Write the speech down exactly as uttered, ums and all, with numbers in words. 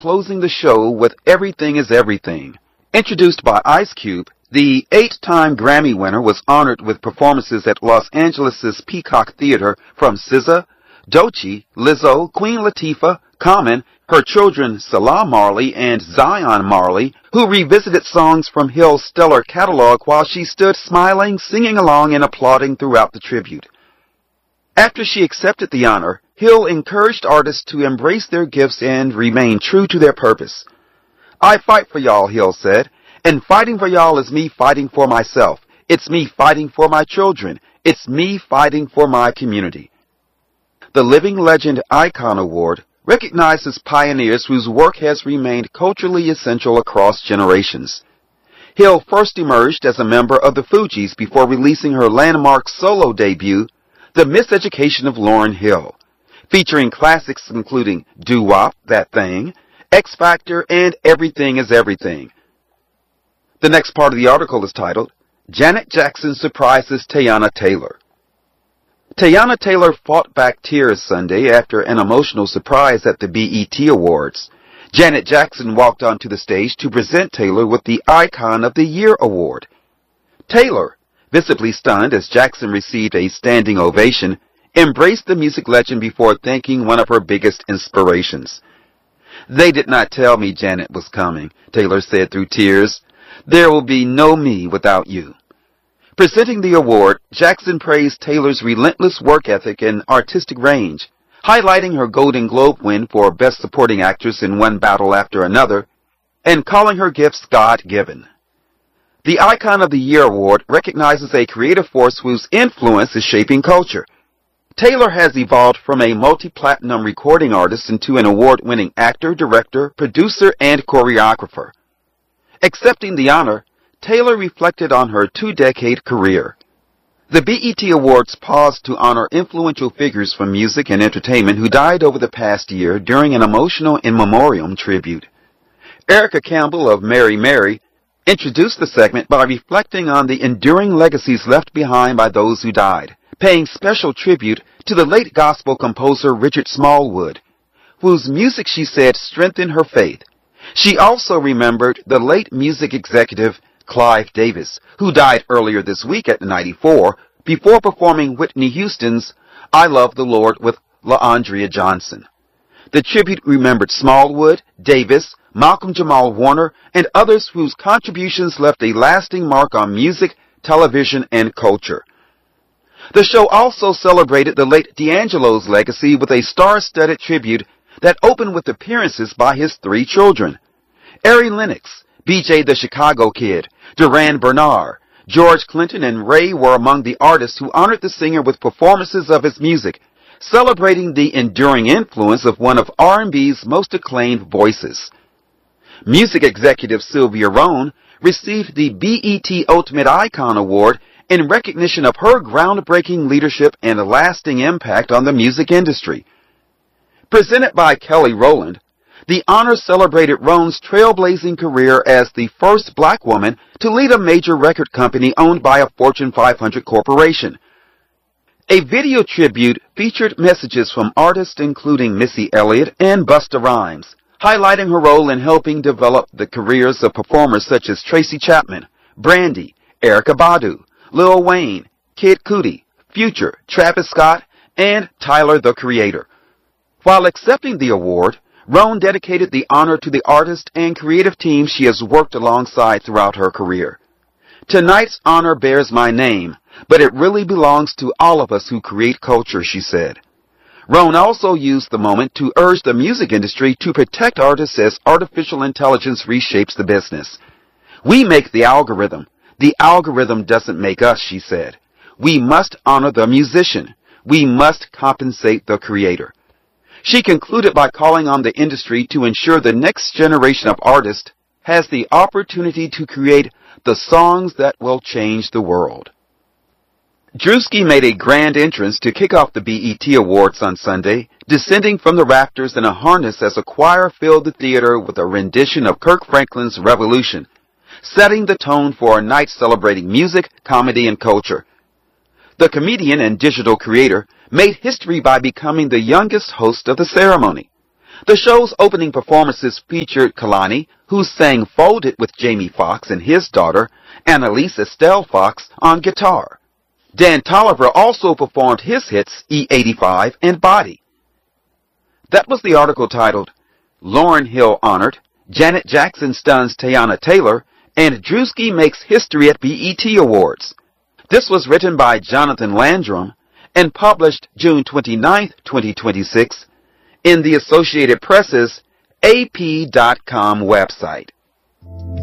closing the show with Everything is Everything. Introduced by Ice Cube, the eight-time Grammy winner was honored with performances at Los Angeles' Peacock Theater from S Z A, Doechii, Lizzo, Queen Latifah, Common, her children Salah Marley and Zion Marley, who revisited songs from Hill's stellar catalog while she stood smiling, singing along, and applauding throughout the tribute. After she accepted the honor, Hill encouraged artists to embrace their gifts and remain true to their purpose. "I fight for y'all," Hill said, "and fighting for y'all is me fighting for myself. It's me fighting for my children. It's me fighting for my community." The Living Legend Icon Award recognizes pioneers whose work has remained culturally essential across generations. Hill first emerged as a member of the Fugees before releasing her landmark solo debut, The Miseducation of Lauryn Hill, featuring classics including Doo-Wop, That Thing, X Factor, and Everything is Everything. The next part of the article is titled, Janet Jackson Surprises Teyana Taylor. Teyana Taylor fought back tears Sunday after an emotional surprise at the B E T Awards. Janet Jackson walked onto the stage to present Taylor with the Icon of the Year award. Taylor, visibly stunned as Jackson received a standing ovation, embraced the music legend before thanking one of her biggest inspirations. "They did not tell me Janet was coming," Taylor said through tears. "There will be no me without you." Presenting the award, Jackson praised Taylor's relentless work ethic and artistic range, highlighting her Golden Globe win for Best Supporting Actress in one battle after another, and calling her gifts God-given. The Icon of the Year award recognizes a creative force whose influence is shaping culture. Taylor has evolved from a multi-platinum recording artist into an award-winning actor, director, producer, and choreographer. Accepting the honor, Taylor reflected on her two-decade career. The B E T Awards paused to honor influential figures from music and entertainment who died over the past year during an emotional in memoriam tribute. Erica Campbell of Mary Mary introduced the segment by reflecting on the enduring legacies left behind by those who died, paying special tribute to the late gospel composer Richard Smallwood, whose music, she said, strengthened her faith. She also remembered the late music executive Clive Davis, who died earlier this week at ninety-four, before performing Whitney Houston's I Love the Lord with LaAndrea Johnson. The tribute remembered Smallwood, Davis, Malcolm Jamal Warner, and others whose contributions left a lasting mark on music, television, and culture. The show also celebrated the late D'Angelo's legacy with a star-studded tribute that opened with appearances by his three children. Ari Lennox, B J the Chicago Kid, Duran Bernard, George Clinton, and Ray were among the artists who honored the singer with performances of his music, celebrating the enduring influence of one of R and B's most acclaimed voices. Music executive Sylvia Rhone received the B E T Ultimate Icon Award in recognition of her groundbreaking leadership and lasting impact on the music industry. Presented by Kelly Rowland, the honor celebrated Rhone's trailblazing career as the first black woman to lead a major record company owned by a Fortune five hundred corporation. A video tribute featured messages from artists including Missy Elliott and Busta Rhymes, highlighting her role in helping develop the careers of performers such as Tracy Chapman, Brandy, Erykah Badu, Lil Wayne, Kid Cudi, Future, Travis Scott, and Tyler, the Creator. While accepting the award, Rhone dedicated the honor to the artist and creative team she has worked alongside throughout her career. "Tonight's honor bears my name, but it really belongs to all of us who create culture," she said. Rhone also used the moment to urge the music industry to protect artists as artificial intelligence reshapes the business. "We make the algorithm. The algorithm doesn't make us," she said. "We must honor the musician. We must compensate the creator." She concluded by calling on the industry to ensure the next generation of artists has the opportunity to create the songs that will change the world. Drewski made a grand entrance to kick off the B E T Awards on Sunday, descending from the rafters in a harness as a choir filled the theater with a rendition of Kirk Franklin's Revolution, setting the tone for a night celebrating music, comedy, and culture. The comedian and digital creator made history by becoming the youngest host of the ceremony. The show's opening performances featured Kalani, who sang Fold It with Jamie Foxx and his daughter, Annalise Estelle Fox, on guitar. Dan Tolliver also performed his hits E eighty-five and Body. That was the article titled, Lauryn Hill Honored, Janet Jackson Stuns Teyana Taylor, and Drewski Makes History at B E T Awards. This was written by Jonathan Landrum and published June twenty-ninth, twenty twenty-six, in the Associated Press's A P dot com website.